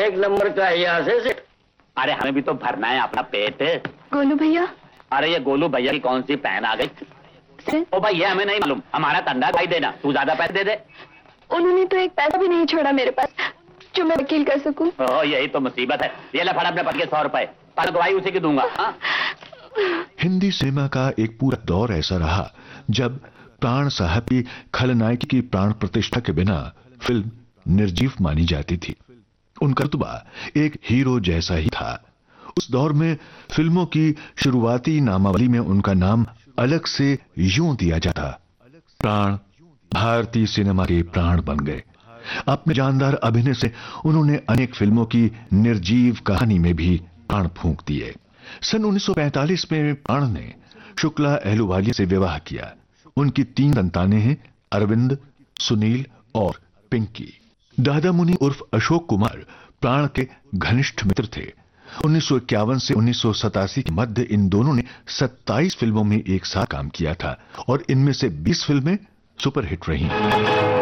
एक नंबर का यहाँ से सेठ। अरे हमें भी तो भरना है अपना पेट। गोलू भैया। अरे ये गोलू भैया की कौन सी पहन आ गई? ओ भाई ये हमें नहीं मालूम, हमारा धंधा भाई देना, तू ज्यादा पैसे दे दे। उन्होंने तो एक पैसा भी नहीं छोड़ा मेरे पास जो मैं वकील कर सकूं। यही तो मुसीबत है। ये ले फड़ अपने पति के 100 रुपए, पर गवाही उसी की दूंगा। हिंदी सिनेमा का एक पूरा दौर ऐसा रहा जब प्राण साहब की खलनायक की प्राण प्रतिष्ठा के बिना फिल्म निर्जीव मानी जाती थी। उनका रुतबा एक हीरो जैसा ही था। उस दौर में फिल्मों की शुरुआती नामावली में उनका नाम अलग से यूं दिया जाता। प्राण भारतीय सिनेमा के प्राण बन गए। अपने जानदार अभिनय से उन्होंने अनेक फिल्मों की निर्जीव कहानी में भी प्राण फूंक दिए। सन 1945 में प्राण ने शुक्ला अहलूवालिया से विवाह किया। उनकी 3 संतानें हैं, अरविंद, सुनील और पिंकी। दादा मुनि उर्फ अशोक कुमार प्राण के घनिष्ठ मित्र थे। 1951 से 1987 के मध्य इन दोनों ने 27 फिल्मों में एक साथ काम किया था और इनमें से 20 फिल्में सुपरहिट रहीं।